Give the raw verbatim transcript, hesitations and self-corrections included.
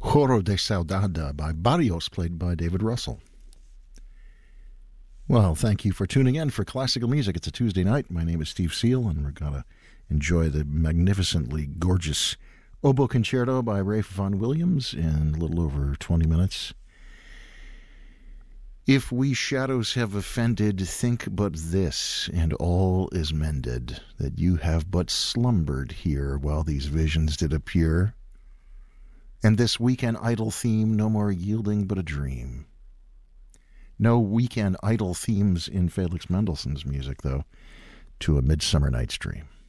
Coro de Saudade by Barrios, played by David Russell. Well, thank you for tuning in for classical music. It's a Tuesday night. My name is Steve Seal, and we're going to enjoy the magnificently gorgeous Oboe Concerto by Ralph Vaughan Williams in a little over twenty minutes. If we shadows have offended, think but this, and all is mended, that you have but slumbered here while these visions did appear, and this weekend idle theme no more yielding but a dream. No weekend idle themes in Felix Mendelssohn's music, though, to A Midsummer Night's Dream.